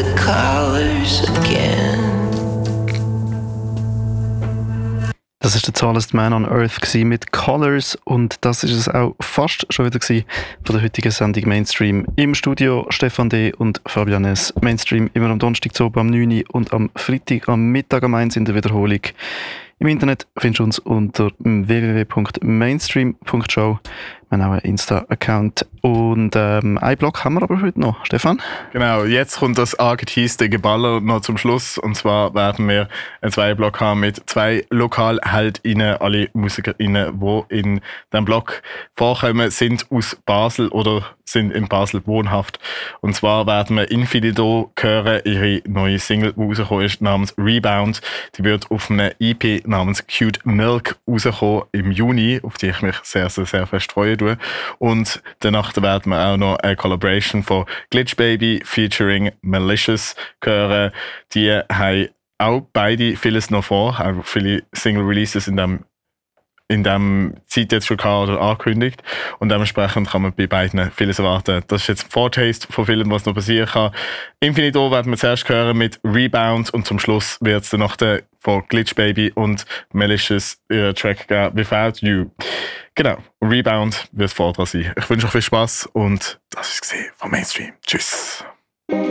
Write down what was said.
the colors again. Das ist der Tallest Man on Earth mit Colors und das ist es auch fast schon wieder von der heutigen Sendung Mainstream. Im Studio Stefan D. und Fabian S. Mainstream immer am Donnerstag zu am 9 Uhr und am Freitag am Mittag am 1 in der Wiederholung. Im Internet findest du uns unter www.mainstream.show. Wir haben auch einen Insta-Account. Und einen Blog haben wir aber heute noch. Stefan? Genau, jetzt kommt das angeteaste Geballer noch zum Schluss. Und zwar werden wir einen Zweierblock haben mit 2 LokalheldInnen. Alle MusikerInnen, die in diesem Blog vorkommen, sind aus Basel oder sind in Basel wohnhaft. Und zwar werden wir Infinido hören, ihre neue Single, die rausgekommen ist, namens Rebound. Die wird auf einer EP namens Cute Milk rauskommen im Juni, auf die ich mich sehr, sehr, sehr fest freue. Und danach werden wir auch noch eine Collaboration von Glitch Baby featuring Malicious hören. Die haben auch beide vieles noch vor, auch viele Single-Releases in dem Zeit jetzt schon gehabt oder angekündigt. Und dementsprechend kann man bei beiden vieles erwarten. Das ist jetzt ein Foretaste von vielem, was noch passieren kann. Infinito werden wir zuerst hören mit Rebound und zum Schluss wird es dann noch von Glitch Baby und Malicious ihren Track geben, Without You. Genau, Rebound wird vor dran sein. Ich wünsche euch viel Spaß und das ist es von Mainstream. Tschüss.